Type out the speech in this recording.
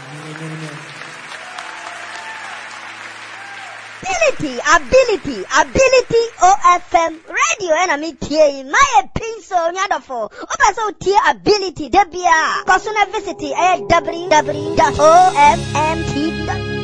Ability OFM radio enemy TA my pinso nyadofo oba so TA ability debia personal visit www.ofmt.com